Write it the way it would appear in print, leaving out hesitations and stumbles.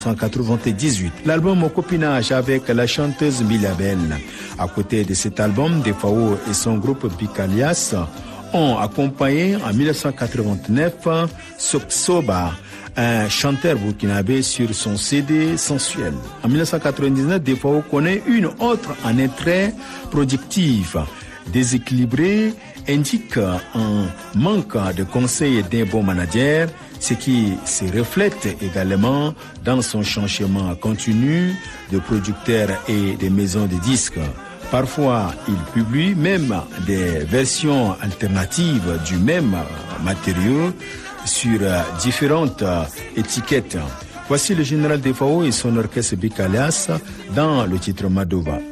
1998. L'album au copinage avec la chanteuse Milabel. À côté de cet album, Defao et son groupe Bicalias ont accompagné en 1989 Soksoba, un chanteur burkinabé sur son CD Sensuel. En 1999, Defao connaît une autre année très productive. Déséquilibré, indique un manque de conseils et d'un bon manager, ce qui se reflète également dans son changement continu de producteur et de maisons de disques. Parfois, il publie même des versions alternatives du même matériau sur différentes étiquettes. Voici le général Defao et son orchestre Bicalias dans le titre Madova.